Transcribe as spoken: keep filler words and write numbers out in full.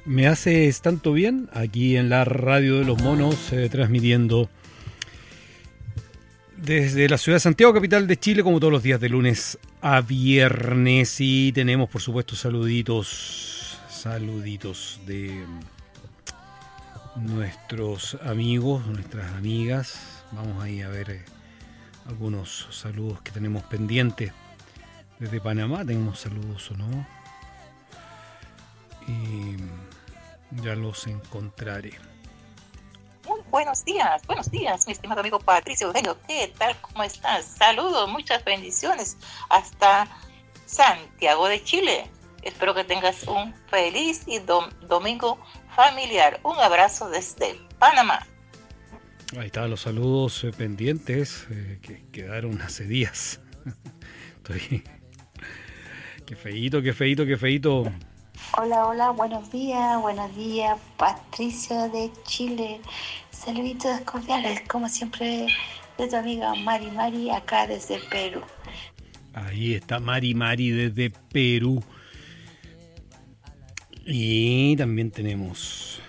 Me haces tanto bien aquí en la radio de los monos, eh, transmitiendo desde la ciudad de Santiago, capital de Chile, como todos los días de lunes a viernes. Y tenemos, por supuesto, saluditos, saluditos de nuestros amigos, nuestras amigas. Vamos ahí a ver eh, algunos saludos que tenemos pendientes. Desde Panamá tenemos saludos, ¿o no? Y ya los encontraré. Muy buenos días, buenos días, mi estimado amigo Patricio Eugenio. ¿Qué tal? ¿Cómo estás? Saludos, muchas bendiciones hasta Santiago de Chile. Espero que tengas un feliz y dom- domingo familiar. Un abrazo desde Panamá. Ahí están los saludos eh, pendientes eh, que quedaron hace días. Estoy... Qué feíto, qué feíto, qué feíto. Hola, hola, buenos días, buenos días, Patricio de Chile. Saluditos cordiales, como siempre, de tu amiga Mari Mari, acá desde Perú. Ahí está Mari Mari desde Perú. Y también tenemos